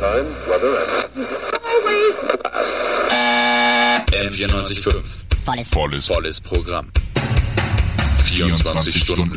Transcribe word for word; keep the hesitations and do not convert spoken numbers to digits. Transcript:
M vierundneunzig Komma fünf. Volles, volles, volles Programm. vierundzwanzig Stunden